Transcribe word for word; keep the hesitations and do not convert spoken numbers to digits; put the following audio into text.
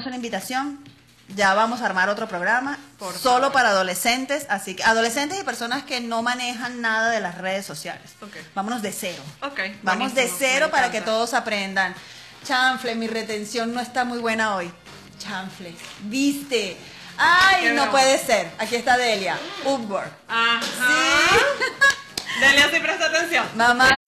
hacemos una invitación. Ya vamos a armar otro programa Por solo favor. para adolescentes, así que adolescentes y personas que no manejan nada de las redes sociales. Ok. Vámonos de cero. Ok, Vamos de buenísimo, cero me para que encanta. todos aprendan. Chanfle, mi retención no está muy buena hoy. Chanfle, ¿viste? Ay, Qué no broma. puede ser. Aquí está Delia. Upward. Ajá. Sí. Delia, sí presta atención. Mamá.